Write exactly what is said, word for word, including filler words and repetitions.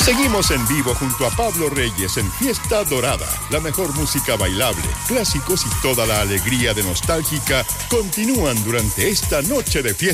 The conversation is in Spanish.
Seguimos en vivo junto a Pablo Reyes en Fiesta Dorada. La mejor música bailable, clásicos y toda la alegría de nostálgica continúan durante esta noche de fiesta.